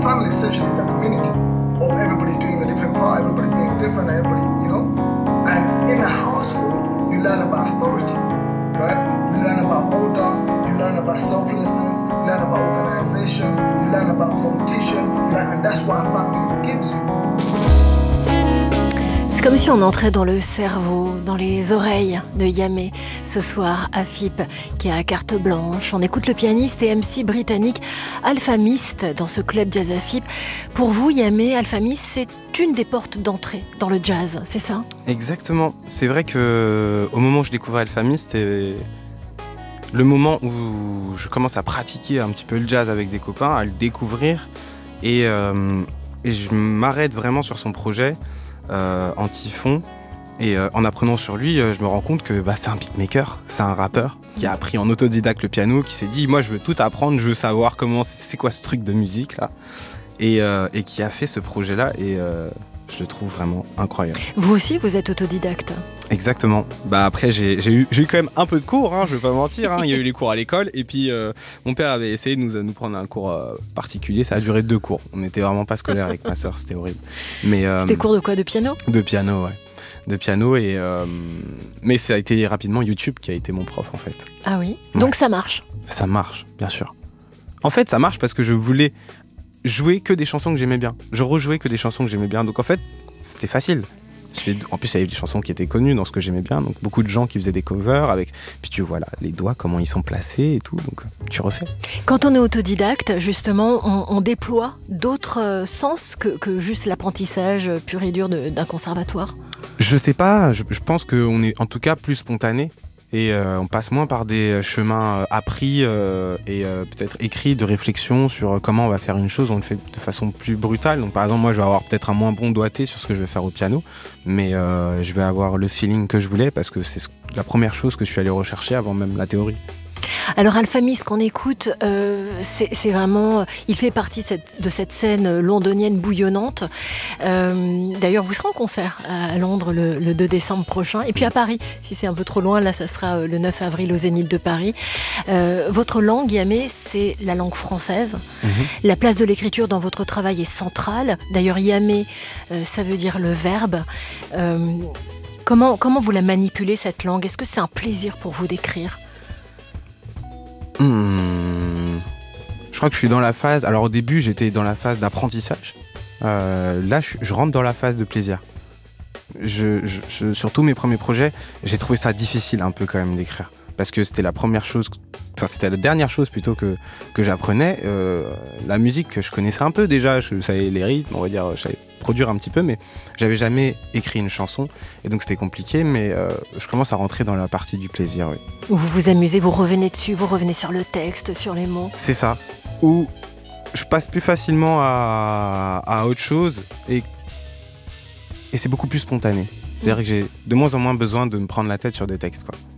family essentially is a community of everybody doing a different part, everybody being different, everybody, you know. And in a household, you learn about authority, right? You learn about order, you learn about selflessness, you learn about organization, you learn about competition, and that's what a family gives you. C'est comme si on entrait dans le cerveau, dans les oreilles de Yamé. Ce soir, à FIP, qui est à carte blanche. On écoute le pianiste et MC britannique Alpha Mist dans ce club jazz à FIP. Pour vous, Yamé, Alpha Mist, c'est une des portes d'entrée dans le jazz, c'est ça ? Exactement. C'est vrai qu'au moment où je découvrais Alpha Mist, c'était le moment où je commence à pratiquer un petit peu le jazz avec des copains, à le découvrir. Et je m'arrête vraiment sur son projet. En typhon et en apprenant sur lui je me rends compte que c'est un beatmaker, c'est un rappeur qui a appris en autodidacte le piano, qui s'est dit moi je veux tout apprendre, je veux savoir comment c'est quoi ce truc de musique là et qui a fait ce projet là et je le trouve vraiment incroyable. Vous aussi vous êtes autodidacte? Exactement. Après j'ai eu quand même un peu de cours, je vais pas mentir, il y a eu les cours à l'école et puis mon père avait essayé de nous prendre un cours particulier, ça a duré 2 cours. On n'était vraiment pas scolaire avec ma sœur, c'était horrible. Mais c'était cours de quoi, de piano? De piano, ouais. De piano et mais ça a été rapidement YouTube qui a été mon prof en fait. Ah oui. Ouais. Donc ça marche. Ça marche, bien sûr. En fait, ça marche parce que je voulais jouer que des chansons que j'aimais bien. Je rejouais que des chansons que j'aimais bien. Donc en fait, c'était facile. En plus, il y avait des chansons qui étaient connues dans ce que j'aimais bien. Donc beaucoup de gens qui faisaient des covers avec. Puis tu vois là, les doigts, comment ils sont placés et tout. Donc tu refais. Quand on est autodidacte, justement, on déploie d'autres sens que juste l'apprentissage pur et dur d'un conservatoire. Je sais pas. Je pense qu'on est en tout cas plus spontané. Et on passe moins par des chemins appris et peut-être écrits de réflexion sur comment on va faire une chose. On le fait de façon plus brutale. Donc par exemple, moi je vais avoir peut-être un moins bon doigté sur ce que je vais faire au piano, mais je vais avoir le feeling que je voulais parce que c'est la première chose que je suis allé rechercher avant même la théorie. Alors Alpha Mist qu'on écoute, c'est vraiment, il fait partie de cette scène londonienne bouillonnante. D'ailleurs, vous serez en concert à Londres le 2 décembre prochain, et puis à Paris, si c'est un peu trop loin, là ça sera le 9 avril au Zénith de Paris. Votre langue, Yamé, c'est la langue française. La place de l'écriture dans votre travail est centrale. D'ailleurs, Yamé, ça veut dire le verbe. Comment vous la manipulez, cette langue? Est-ce que c'est un plaisir pour vous d'écrire? Je crois que je suis dans la phase. Alors au début, j'étais dans la phase d'apprentissage. Là, je rentre dans la phase de plaisir. Sur tous mes premiers projets, j'ai trouvé ça difficile un peu quand même d'écrire. Parce que c'était la première chose, c'était la dernière chose plutôt que j'apprenais. La musique, que je connaissais un peu déjà, je savais les rythmes, on va dire, je savais produire un petit peu, mais j'avais jamais écrit une chanson. Et donc c'était compliqué, mais je commence à rentrer dans la partie du plaisir, oui. Vous vous amusez, vous revenez dessus, vous revenez sur le texte, sur les mots. C'est ça. Où je passe plus facilement à autre chose et c'est beaucoup plus spontané. C'est-à-dire que j'ai de moins en moins besoin de me prendre la tête sur des textes, quoi.